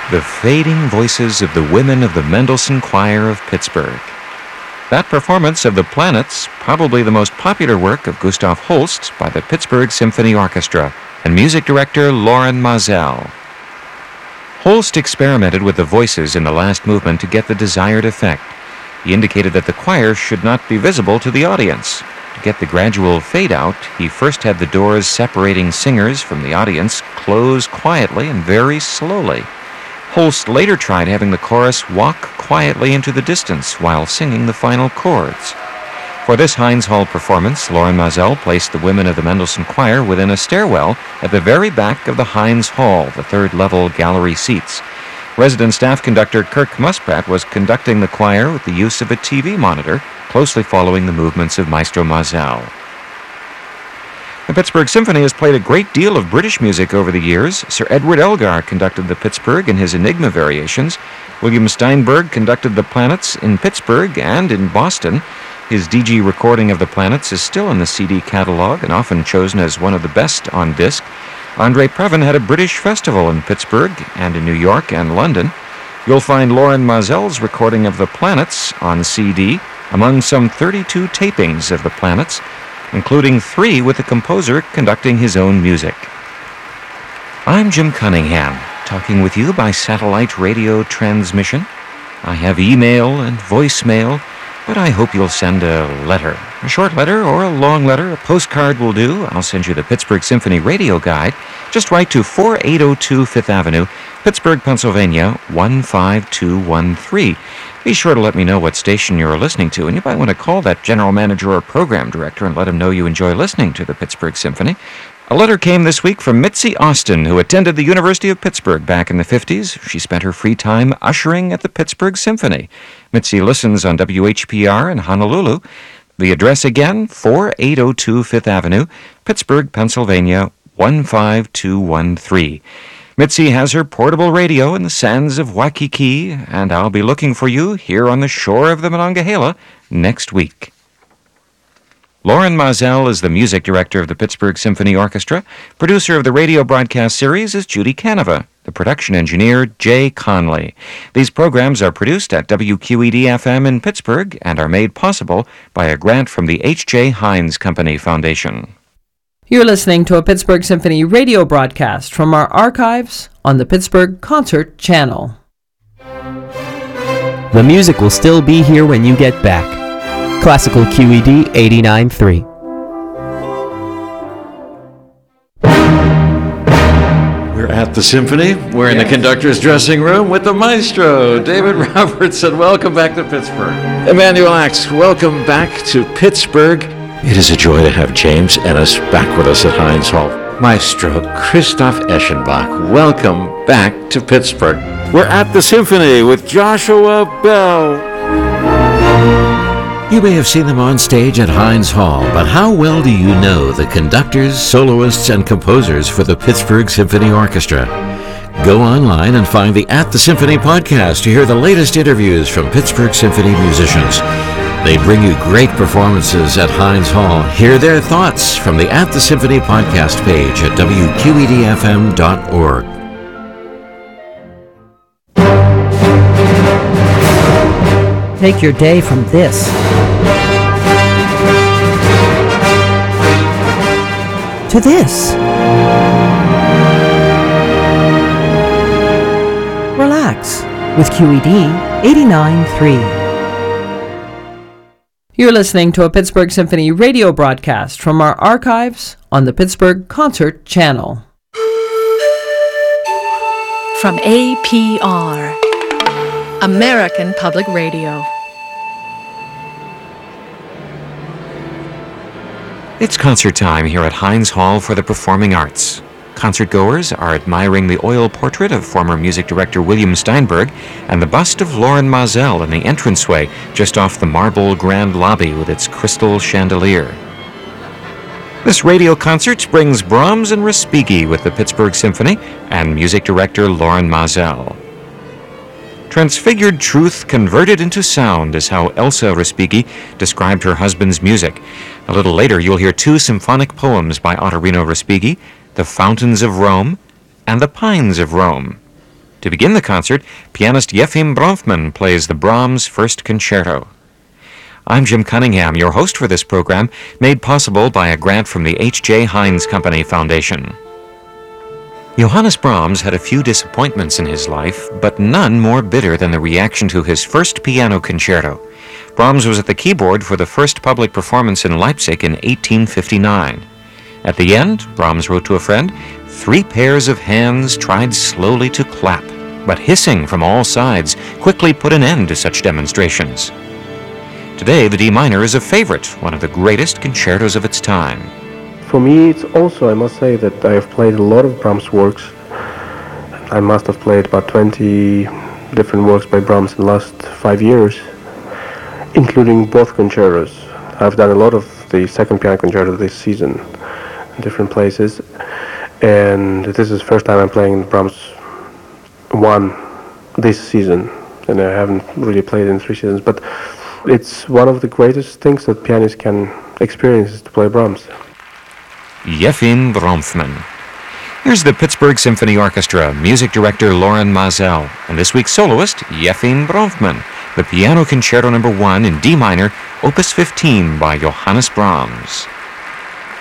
The Fading Voices of the Women of the Mendelssohn Choir of Pittsburgh. That performance of The Planets, probably the most popular work of Gustav Holst by the Pittsburgh Symphony Orchestra and music director Lorin Maazel. Holst experimented with the voices in the last movement to get the desired effect. He indicated that the choir should not be visible to the audience. To get the gradual fade-out, he first had the doors separating singers from the audience close quietly and very slowly. Holst later tried having the chorus walk quietly into the distance while singing the final chords. For this Heinz Hall performance, Lorin Maazel placed the women of the Mendelssohn Choir within a stairwell at the very back of the Heinz Hall, the third-level gallery seats. Resident staff conductor Kirk Musprat was conducting the choir with the use of a TV monitor, closely following the movements of Maestro Maazel. The Pittsburgh Symphony has played a great deal of British music over the years. Sir Edward Elgar conducted the Pittsburgh in his Enigma variations. William Steinberg conducted the Planets in Pittsburgh and in Boston. His DG recording of the Planets is still in the CD catalog and often chosen as one of the best on disc. Andre Previn had a British festival in Pittsburgh and in New York and London. You'll find Lorin Maazel's recording of the Planets on CD among some 32 tapings of the Planets, including 3 with the composer conducting his own music. I'm Jim Cunningham, talking with you by satellite radio transmission. I have email and voicemail, but I hope you'll send a letter. A short letter or a long letter, a postcard will do. I'll send you the Pittsburgh Symphony Radio Guide. Just write to 4802 Fifth Avenue, Pittsburgh, Pennsylvania, 15213. Be sure to let me know what station you're listening to, and you might want to call that general manager or program director and let him know you enjoy listening to the Pittsburgh Symphony. A letter came this week from Mitzi Austin, who attended the University of Pittsburgh back in the 50s. She spent her free time ushering at the Pittsburgh Symphony. Mitzi listens on WHPR in Honolulu. The address again, 4802 Fifth Avenue, Pittsburgh, Pennsylvania, 15213. Mitzi has her portable radio in the sands of Waikiki, and I'll be looking for you here on the shore of the Monongahela next week. Lorin Maazel is the music director of the Pittsburgh Symphony Orchestra. Producer of the radio broadcast series is Judy Canova. The production engineer, Jay Conley. These programs are produced at WQED-FM in Pittsburgh and are made possible by a grant from the H.J. Heinz Company Foundation. You're listening to a Pittsburgh Symphony radio broadcast from our archives on the Pittsburgh Concert Channel. The music will still be here when you get back. Classical QED 89.3. We're at the Symphony. We're in the conductor's dressing room with the maestro, David Robertson. Welcome back to Pittsburgh. Emanuel Axe, welcome back to Pittsburgh. It is a joy to have James Ennis back with us at Heinz Hall. Maestro Christoph Eschenbach, welcome back to Pittsburgh. We're at the Symphony with Joshua Bell. You may have seen them on stage at Heinz Hall, but how well do you know the conductors, soloists, and composers for the Pittsburgh Symphony Orchestra? Go online and find the At the Symphony podcast to hear the latest interviews from Pittsburgh Symphony musicians. They bring you great performances at Heinz Hall. Hear their thoughts from the At the Symphony podcast page at WQEDFM.org. Take your day from this to this. Relax with QED 89.3. You're listening to a Pittsburgh Symphony radio broadcast from our archives on the Pittsburgh Concert Channel. From APR, American Public Radio. It's concert time here at Heinz Hall for the Performing Arts. Concertgoers are admiring the oil portrait of former music director William Steinberg and the bust of Lorin Maazel in the entranceway just off the marble grand lobby with its crystal chandelier. This radio concert brings Brahms and Respighi with the Pittsburgh Symphony and music director Lorin Maazel. Transfigured truth converted into sound is how Elsa Respighi described her husband's music. A little later, you'll hear 2 symphonic poems by Ottorino Respighi, The Fountains of Rome and The Pines of Rome. To begin the concert, pianist Yefim Bronfman plays the Brahms First Concerto. I'm Jim Cunningham, your host for this program, made possible by a grant from the H.J. Heinz Company Foundation. Johannes Brahms had a few disappointments in his life, but none more bitter than the reaction to his first piano concerto. Brahms was at the keyboard for the first public performance in Leipzig in 1859. At the end, Brahms wrote to a friend, 3 pairs of hands tried slowly to clap, but hissing from all sides quickly put an end to such demonstrations. Today, the D minor is a favorite, one of the greatest concertos of its time. For me, it's also, I must say, that I have played a lot of Brahms works. I must have played about 20 different works by Brahms in the last 5 years, including both concertos. I've done a lot of the second piano concerto this season in different places, and this is the first time I'm playing Brahms 1 this season, and I haven't really played in 3 seasons, but it's one of the greatest things that pianists can experience is to play Brahms. Yefim Bronfman. Here's the Pittsburgh Symphony Orchestra, music director Loren Mazel, and this week's soloist, Yefim Bronfman, the Piano Concerto No. 1 in D minor, Opus 15 by Johannes Brahms.